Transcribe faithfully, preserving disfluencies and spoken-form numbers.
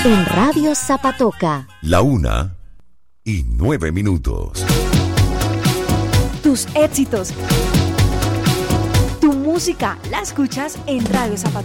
En Radio Zapatoca. La una y nueve minutos. Tus éxitos. Tu música la escuchas en Radio Zapatoca.